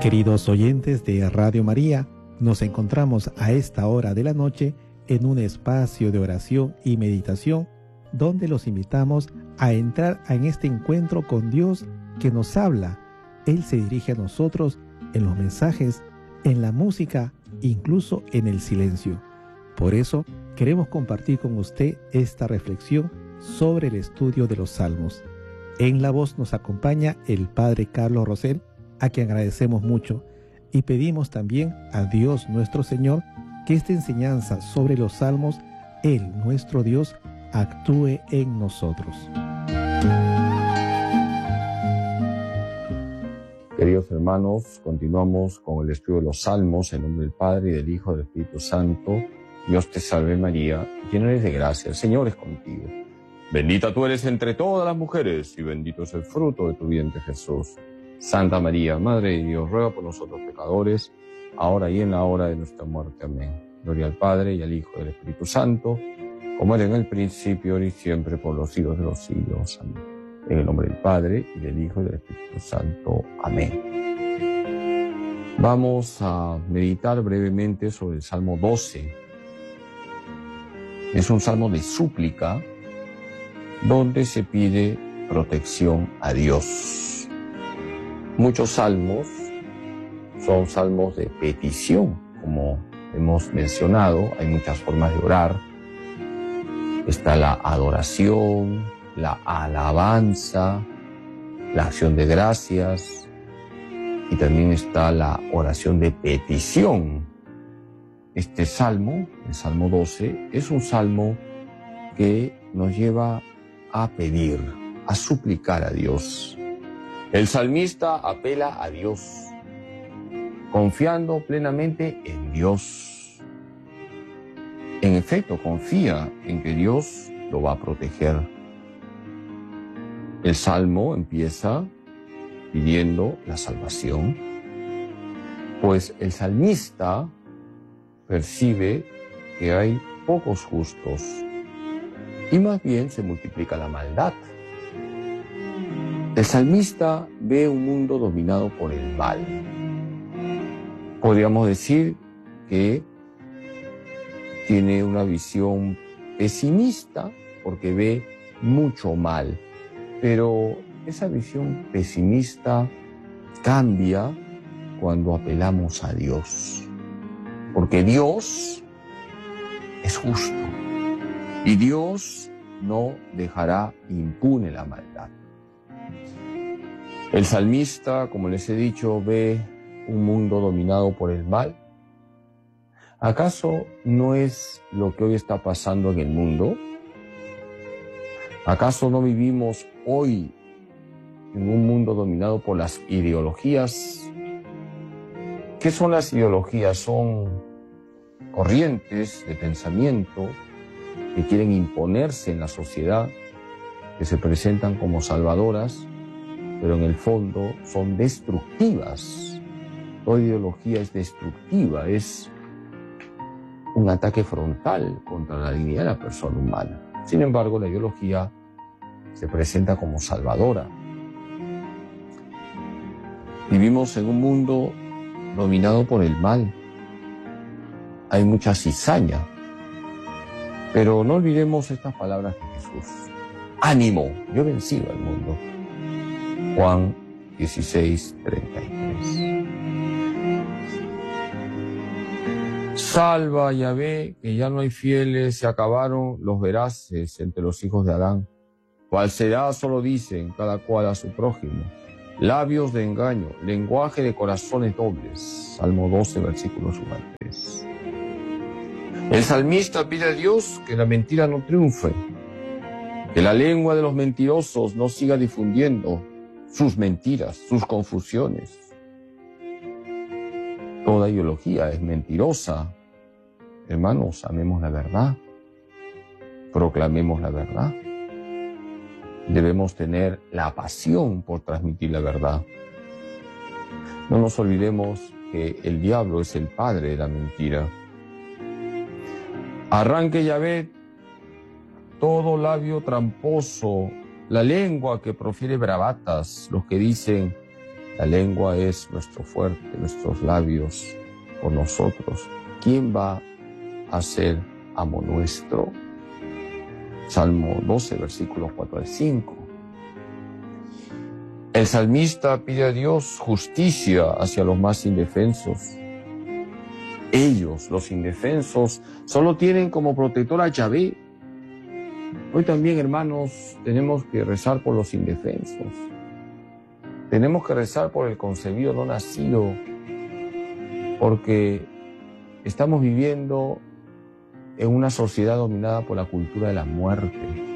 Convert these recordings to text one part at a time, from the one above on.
Queridos oyentes de Radio María, nos encontramos a esta hora de la noche en un espacio de oración y meditación donde los invitamos a entrar en este encuentro con Dios que nos habla. Él se dirige a nosotros en los mensajes, en la música, incluso en el silencio. Por eso queremos compartir con usted esta reflexión sobre el estudio de los Salmos. En la voz nos acompaña el Padre Carlos Rosell, a quien agradecemos mucho, y pedimos también a Dios nuestro Señor que esta enseñanza sobre los Salmos, Él, nuestro Dios, actúe en nosotros. Queridos hermanos, continuamos con el estudio de los Salmos en nombre del Padre y del Hijo y del Espíritu Santo. Dios te salve María, llena eres de gracia, el Señor es contigo. Bendita tú eres entre todas las mujeres y bendito es el fruto de tu vientre Jesús. Santa María, Madre de Dios, ruega por nosotros pecadores, ahora y en la hora de nuestra muerte. Amén. Gloria al Padre, y al Hijo, y al Espíritu Santo, como era en el principio, ahora y siempre, por los siglos de los siglos. Amén. En el nombre del Padre, y del Hijo, y del Espíritu Santo. Amén. Vamos a meditar brevemente sobre el Salmo 12. Es un salmo de súplica, donde se pide protección a Dios. Muchos salmos son salmos de petición, como hemos mencionado. Hay muchas formas de orar. Está la adoración, la alabanza, la acción de gracias, y también está la oración de petición. Este salmo, el Salmo 12, es un salmo que nos lleva a pedir, a suplicar a Dios. El salmista apela a Dios, confiando plenamente en Dios. En efecto, confía en que Dios lo va a proteger. El salmo empieza pidiendo la salvación, pues el salmista percibe que hay pocos justos y más bien se multiplica la maldad. El salmista ve un mundo dominado por el mal. Podríamos decir que tiene una visión pesimista porque ve mucho mal, pero esa visión pesimista cambia cuando apelamos a Dios, porque Dios es justo y Dios no dejará impune la maldad. El salmista, como les he dicho, ve un mundo dominado por el mal. ¿Acaso no es lo que hoy está pasando en el mundo? ¿Acaso no vivimos hoy en un mundo dominado por las ideologías? ¿Qué son las ideologías? Son corrientes de pensamiento que quieren imponerse en la sociedad, que se presentan como salvadoras, pero en el fondo son destructivas. Toda ideología es destructiva, es un ataque frontal contra la dignidad de la persona humana. Sin embargo, la ideología se presenta como salvadora. Vivimos en un mundo dominado por el mal. Hay mucha cizaña. Pero no olvidemos estas palabras de Jesús. ¡Ánimo! Yo he vencido al mundo. Juan 16:33. Salva, Yahvé, que ya no hay fieles, se acabaron los veraces entre los hijos de Adán. ¿Cuál será? Solo dicen, cada cual a su prójimo. Labios de engaño, lenguaje de corazones dobles. Salmo 12, versículos 1 al 3. El salmista pide a Dios que la mentira no triunfe, que la lengua de los mentirosos no siga difundiendo sus mentiras, sus confusiones. Toda ideología es mentirosa. Hermanos, amemos la verdad, proclamemos la verdad. Debemos tener la pasión por transmitir la verdad. No nos olvidemos que el diablo es el padre de la mentira. Arranque, Yahvé, todo labio tramposo, la lengua que profiere bravatas, los que dicen, La lengua es nuestro fuerte, nuestros labios por nosotros. ¿Quién va a ser amo nuestro? Salmo 12, versículos 4 al 5. El salmista pide a Dios justicia hacia los más indefensos. Ellos, los indefensos, solo tienen como protector a Yahvé. Hoy también, hermanos, tenemos que rezar por los indefensos. Tenemos que rezar por el concebido no nacido, porque estamos viviendo en una sociedad dominada por la cultura de la muerte.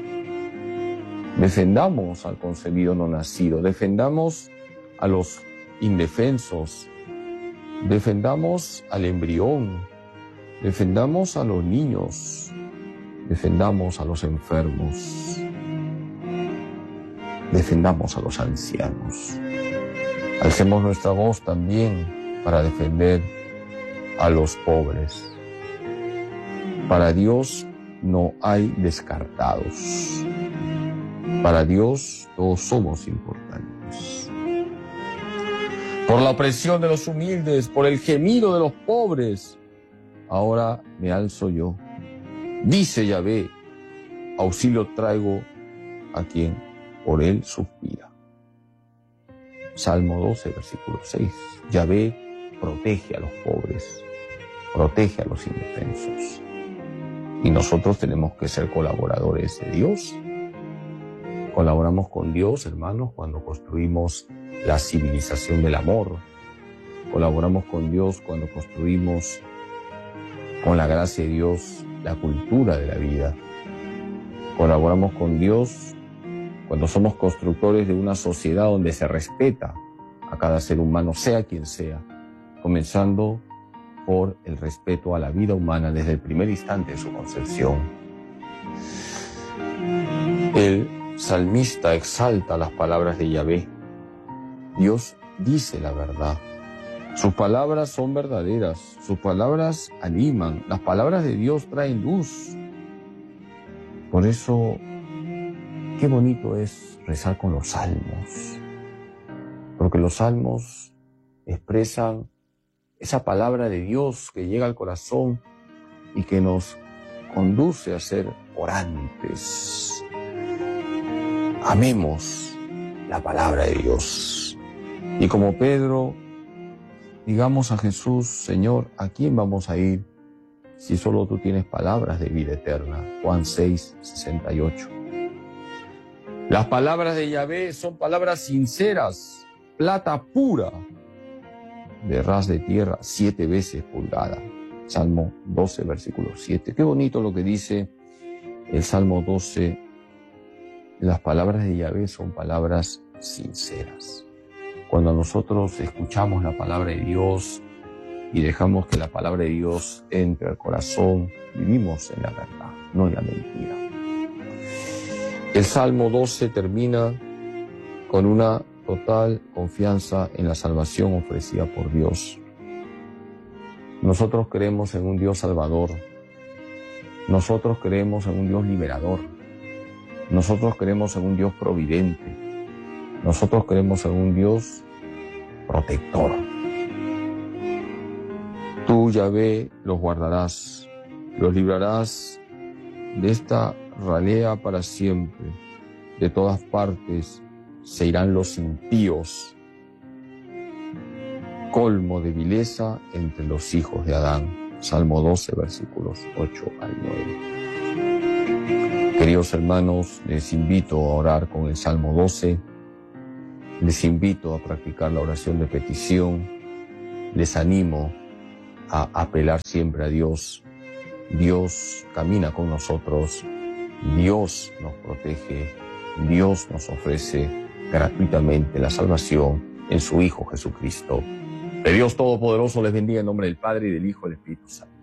Defendamos al concebido no nacido, defendamos a los indefensos, defendamos al embrión, defendamos a los niños, defendamos a los enfermos, defendamos a los ancianos. Alcemos nuestra voz también para defender a los pobres. Para Dios no hay descartados. Para Dios todos somos importantes. Por la opresión de los humildes, por el gemido de los pobres, ahora me alzo yo. Dice Yahvé, auxilio traigo a quien por él suspira. Salmo 12, versículo 6. Yahvé protege a los pobres, protege a los indefensos. Y nosotros tenemos que ser colaboradores de Dios. Colaboramos con Dios, hermanos, cuando construimos la civilización del amor. Colaboramos con Dios cuando construimos, con la gracia de Dios, la cultura de la vida. Colaboramos con Dios cuando somos constructores de una sociedad donde se respeta a cada ser humano, sea quien sea, comenzando por el respeto a la vida humana desde el primer instante de su concepción. El salmista exalta las palabras de Yahvé. Dios dice la verdad. Sus palabras son verdaderas, sus palabras animan, las palabras de Dios traen luz. Por eso, qué bonito es rezar con los salmos, porque los salmos expresan esa palabra de Dios que llega al corazón y que nos conduce a ser orantes. Amemos la palabra de Dios. Y como Pedro, digamos a Jesús, Señor, ¿a quién vamos a ir si solo tú tienes palabras de vida eterna? Juan 6, 68. Las palabras de Yahvé son palabras sinceras, plata pura, de ras de tierra 7 veces pulgada. Salmo 12, versículo 7. Qué bonito lo que dice el Salmo 12. Las palabras de Yahvé son palabras sinceras. Cuando nosotros escuchamos la palabra de Dios y dejamos que la palabra de Dios entre al corazón, vivimos en la verdad, no en la mentira. El Salmo 12 termina con una total confianza en la salvación ofrecida por Dios. Nosotros creemos en un Dios salvador. Nosotros creemos en un Dios liberador. Nosotros creemos en un Dios providente. Nosotros creemos en un Dios protector. Tú, Yahvé, los guardarás, los librarás de esta ralea para siempre. De todas partes se irán los impíos, colmo de vileza entre los hijos de Adán. Salmo 12, versículos 8 al 9. Queridos hermanos, les invito a orar con el Salmo 12. Les invito a practicar la oración de petición. Les animo a apelar siempre a Dios. Dios camina con nosotros. Dios nos protege. Dios nos ofrece gratuitamente la salvación en su Hijo Jesucristo. Que Dios Todopoderoso les bendiga en nombre del Padre, y del Hijo y del Espíritu Santo.